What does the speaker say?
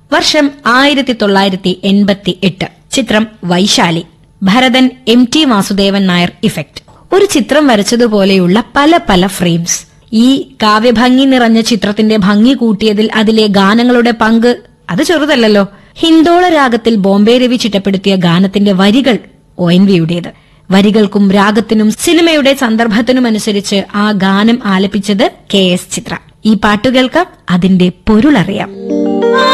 വർഷം 1988. ചിത്രം Vaishali. Bharathan MT Vasudevan Nair effect. ഒരു ചിത്രം വരച്ചതുപോലെയുള്ള പല പല ഫ്രെയിംസ്. ഈ കാവ്യഭംഗി നിറഞ്ഞ ചിത്രത്തിന്റെ ഭംഗി കൂട്ടിയതിൽ അതിലെ ഗാനങ്ങളുടെ പങ്ക് അത് ചെറുതല്ലോ. ഹിന്ദോള രാഗത്തിൽ ബോംബെ രവി ചിട്ടപ്പെടുത്തിയ ഗാനത്തിന്റെ വരികൾ ONVയുടേത്. വരികൾക്കും രാഗത്തിനും സിനിമയുടെ സന്ദർഭത്തിനുമനുസരിച്ച് ആ ഗാനം ആലപിച്ചത് KS ചിത്ര. ഈ പാട്ടുകൾക്ക് അതിന്റെ പൊരുളറിയാം.